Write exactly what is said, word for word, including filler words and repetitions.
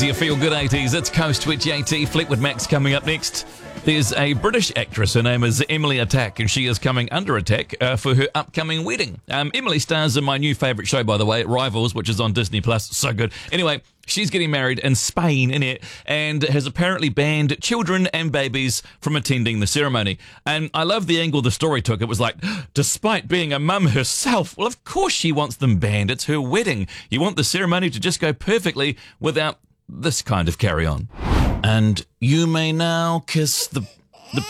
Your Feel Good eighties. It's Coast with J T. Fleetwood Mac's coming up next. There's a British actress. Her name is Emily Attack, and she is coming under attack uh, for her upcoming wedding. Um, Emily stars in my new favourite show, by the way, Rivals, which is on Disney Plus. So good. Anyway, she's getting married in Spain, in it, and has apparently banned children and babies from attending the ceremony. And I love the angle the story took. It was like, despite being a mum herself, well, of course she wants them banned. It's her wedding. You want the ceremony to just go perfectly without this kind of carry-on. And you may now kiss the